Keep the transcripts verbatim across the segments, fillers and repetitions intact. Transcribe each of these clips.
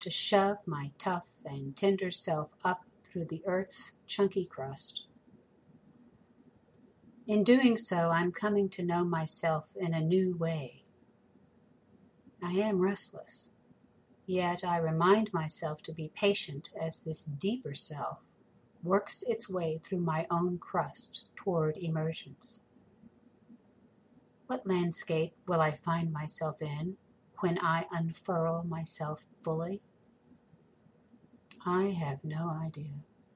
to shove my tough and tender self up through the earth's chunky crust. In doing so, I'm coming to know myself in a new way. I am restless, yet I remind myself to be patient as this deeper self works its way through my own crust toward emergence. What landscape will I find myself in when I unfurl myself fully? I have no idea.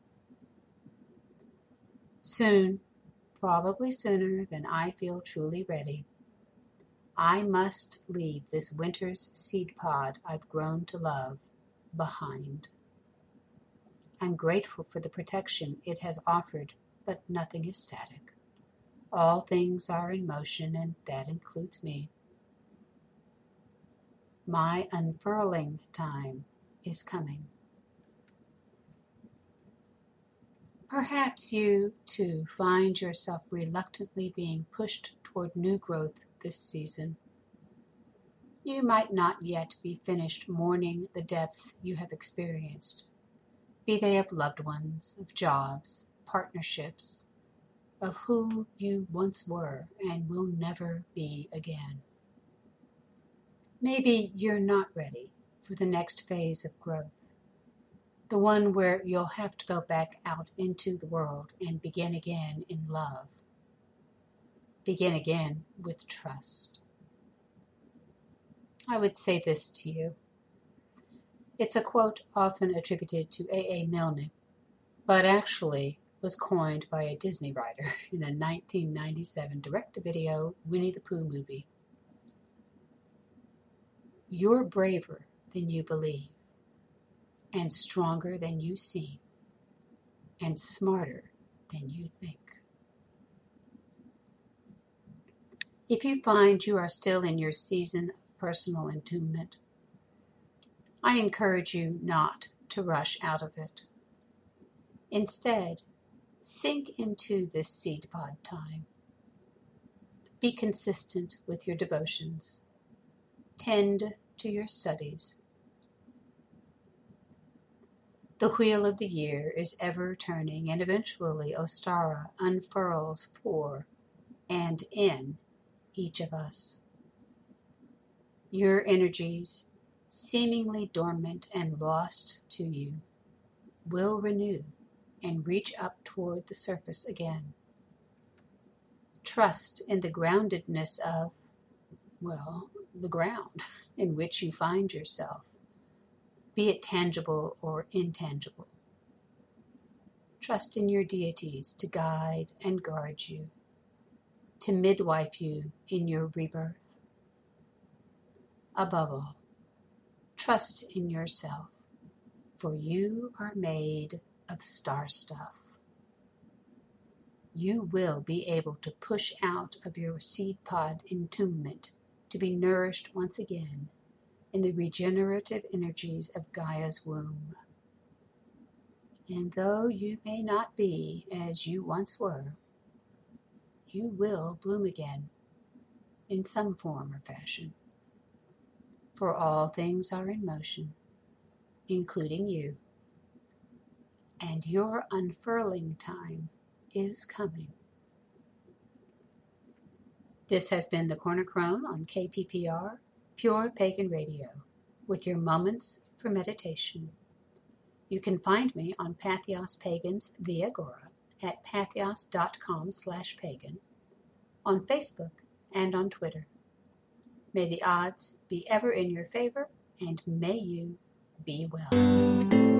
Soon, probably sooner than I feel truly ready, I must leave this winter's seed pod I've grown to love behind. I'm grateful for the protection it has offered, but nothing is static. All things are in motion, and that includes me. My unfurling time is coming. Perhaps you, too, find yourself reluctantly being pushed toward new growth this season. You might not yet be finished mourning the deaths you have experienced, be they of loved ones, of jobs, partnerships, of who you once were and will never be again. Maybe you're not ready for the next phase of growth, the one where you'll have to go back out into the world and begin again in love. Begin again with trust. I would say this to you. It's a quote often attributed to A A. Milne, but actually was coined by a Disney writer in a nineteen ninety-seven direct-to-video Winnie the Pooh movie. You're braver than you believe, and stronger than you seem, and smarter than you think. If you find you are still in your season of personal entombment, I encourage you not to rush out of it. Instead, sink into this seed pod time. Be consistent with your devotions. Tend to your studies. The wheel of the year is ever turning, and eventually Ostara unfurls for and in each of us. Your energies, seemingly dormant and lost to you, will renew and reach up toward the surface again. Trust in the groundedness of, well, the ground in which you find yourself, be it tangible or intangible. Trust in your deities to guide and guard you, to midwife you in your rebirth. Above all, trust in yourself, for you are made of star stuff. You will be able to push out of your seed pod entombment to be nourished once again in the regenerative energies of Gaia's womb. And though you may not be as you once were, you will bloom again in some form or fashion. For all things are in motion, including you, and your unfurling time is coming. This has been the Corner Crone on K P P R, Pure Pagan Radio, with your moments for meditation. You can find me on Patheos Pagans The Agora at patheos.com slash pagan, on Facebook and on Twitter. May the odds be ever in your favor, and may you be well.